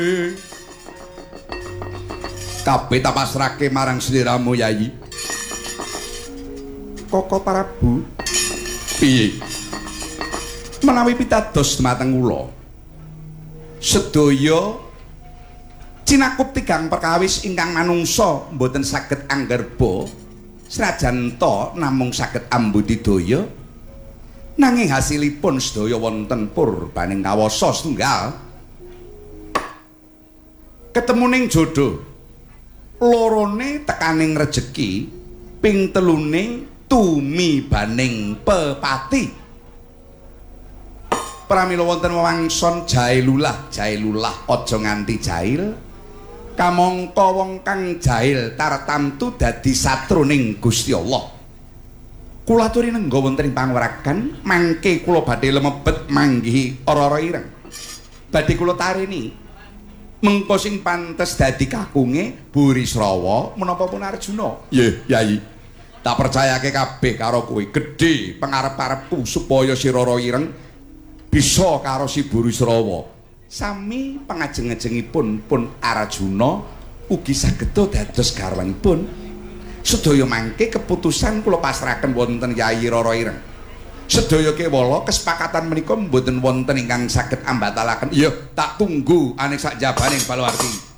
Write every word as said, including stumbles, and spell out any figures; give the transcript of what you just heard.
kabeh tak pasrahke marang sliramu Yayi. Koko Prabu. Piye? Menawi pitados dumateng kula. Sedaya cinakup tigang perkawis ingkang manungsa mboten saged anggerba, senajan to namung saged ambudidaya, nanging hasilipun sedaya wonten purbaning kawasa setunggal. Ketemuning jodoh, lorone tekaning rejeki, ping telune tumibaning pepati. Pramila wonten wewangson jailulah, jailulah aja nganti jail. Kamangka wong kang jail tartamtu dadi satroning Gusti Allah. Kula aturi nengga wonten ing pangwaragan mangke kula badhe lemebet manggihi ora-ora ireng. Badhe kula tarini mengko sing pantes dadi kakunge Burisrawa menapa pun Arjuna. Nggih, Yai. Tak percayake kabeh karo kowe. Gedhe pangarep-arepku supaya si Rara Ireng bisa karo si Burisrawa. Sami pangajeng-ajengipun pun Arjuna ugi saged dados garwanipun. Sedaya mangke keputusan kula pasrahaken wonten Yai Rara Ireng. Sedaya kewala kesepakatan menika mboten wonten ingkang saged ambatalaken. Iya, tak tunggu anek sak jabaning Balawarti.